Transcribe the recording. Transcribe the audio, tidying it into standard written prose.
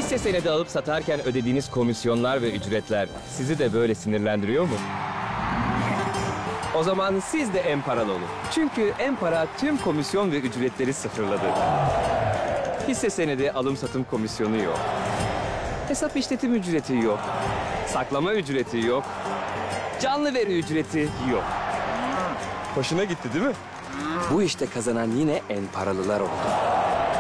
Hisse senedi alıp satarken ödediğiniz komisyonlar ve ücretler sizi de böyle sinirlendiriyor mu? O zaman siz de En-Paralı olun. Çünkü En-Para tüm komisyon ve ücretleri sıfırladı. Hisse senedi alım satım komisyonu yok. Hesap işletim ücreti yok. Saklama ücreti yok. Canlı veri ücreti yok. Hoşuna gitti değil mi? Bu işte kazanan yine En-Paralılar oldu.